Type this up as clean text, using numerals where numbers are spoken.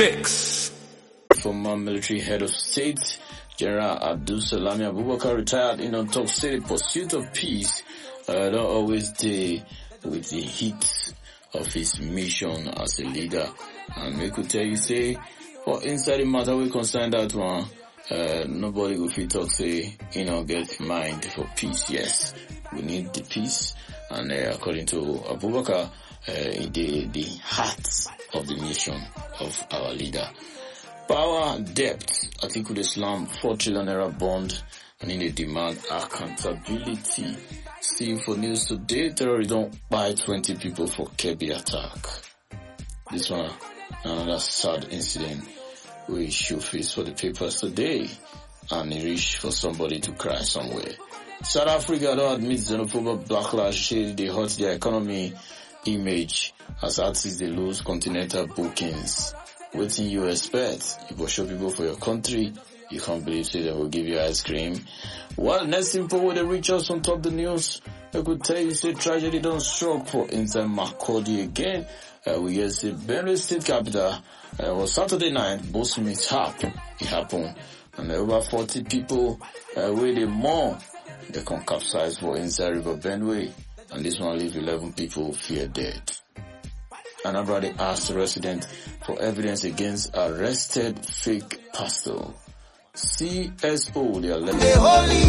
mix. Former military head of state, General Abdul Salami Abubakar, retired in on top, say the pursuit of peace don't always stay with the heat of his mission as a leader. And we could tell you, say, for inside the matter we concern that one, nobody will fit talk, say, get mind for peace. Yes, we need the peace. And according to Abubakar, the heart of the mission of our leader. Power, debt, Atiku Islam, 4 trillion naira bond, and in the demand accountability. See for news today, terrorism by 20 people for Kebbi attack. This one, another sad incident we should face for the papers today, and it reach for somebody to cry somewhere. South Africa don't admit xenophobic backlash, they hurt their economy image as artists they lose continental bookings. Waiting you expect? You go show people for your country, you can't believe say they will give you ice cream. Well, next info with the reach us on top the news, I could tell you say tragedy don't struck for inside Makurdi again. We hear say Benue State capital was Saturday night, both mishap. It happened, and over 40 people where they more they can capsize for inside River Benue, and this one leave 11 people fear dead. Another they asked the resident for evidence against arrested fake pastor. CSO, they are